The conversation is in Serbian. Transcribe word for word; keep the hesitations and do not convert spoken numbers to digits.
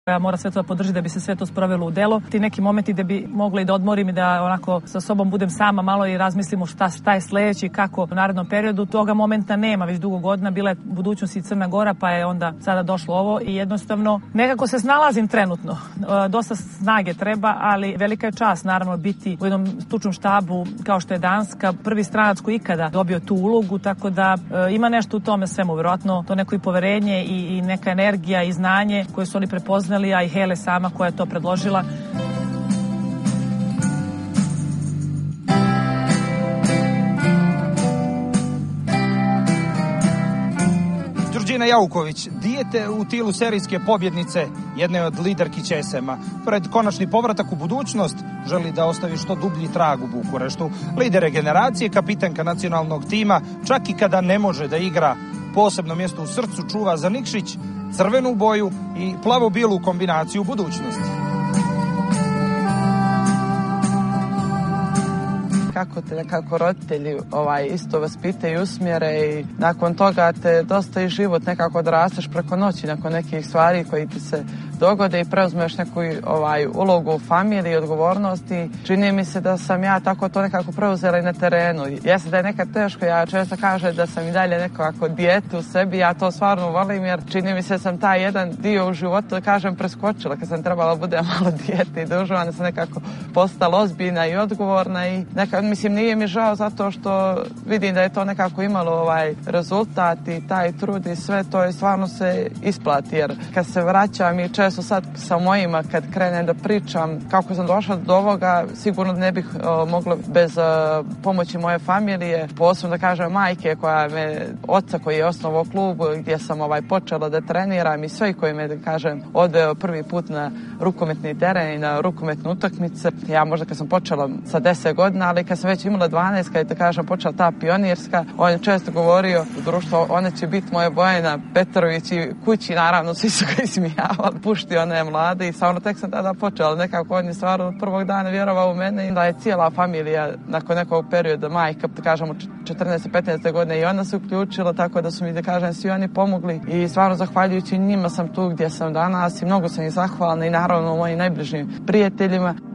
mora sve to podržati da bi se sve to sprovelo u delo. Ti neki momenti da bi mogla i da odmorim i da onako sa sobom budem sama malo i razmislimo šta, šta je sledeće i kako u narednom periodu. Toga momenta nema već dugo godina. Bila je budućnost i Crna Gora, pa je onda sada došlo ovo i jednostavno nekako se snalazim trenutno. E, dosta snage treba, ali velika je čast naravno biti u jednom stručnom štabu kao što je Danska, prvi stranac koji ikada dobio tu ulogu, tako da e, ima nešto u tome svemu, verovatno to neko i poverenje i, i neka energija i znanje koje su oni prepoznali, a i Hele sama koja je to predložila. Đurđina Jauković, dijete u tilu serijske pobjednice, jedne od liderki će es ema. Pred konačni povratak u budućnost želi da ostavi što dublji trag u Bukureštu. Lider generacije, kapitanka nacionalnog tima, čak i kada ne može da igra, posebno mjesto u srcu čuva za Nikšić, crvenu boju i plavo-bilu kombinaciju budućnosti. Kako te nekako roditelji ovaj, isto vaspite i usmjere i nakon toga te dosta i život nekako odrasteš preko noći nakon nekih stvari koji ti se dogode i preuzmeš neku ovaj, ulogu u familiji, odgovornosti. Čini mi se da sam ja tako to nekako preuzela i na terenu. Jeste da je nekad teško, ja često kažem da sam i dalje nekako dijete u sebi, ja to stvarno volim jer čini mi se da sam taj jedan dio u životu, da kažem, preskočila kad sam trebala bude malo dijete i duža, da sam nekako postala ozbiljna i odgovorna i nekako, mislim, nije mi žao zato što vidim da je to nekako imalo ovaj rezultat i taj trud i sve to je stvarno se isplati jer kad se vraćam i često sad sa mojima kad krenem da pričam kako sam došla do ovoga, sigurno ne bih uh, mogla bez uh, pomoći moje familije, posebno da kažem majke koja me, oca koji je osnovao klub gdje sam ovaj počela da treniram i sve koji me, da kažem, odveo prvi put na rukometni teren i na rukometne utakmice. Ja možda kad sam počela sa deset godina, ali kad sam već imala dvanaest, kad je, da kažem, počela ta pionirska, on je često govorio u društvu, ona će biti moja Bojana Petrović i kući, naravno, svi su ga ismijavali, pušti one mlade i stvarno tek sam tada počela, nekako on je stvarno od prvog dana vjerovao u mene i da je cijela familija nakon nekog perioda, majka, da kažemo, četrnaeste petnaeste godine i ona se uključila, tako da su mi, da kažem, svi oni pomogli i stvarno zahvaljujući njima sam tu gdje sam danas i mnogo sam ih zahvalna i naravno mojim najbližim prijateljima.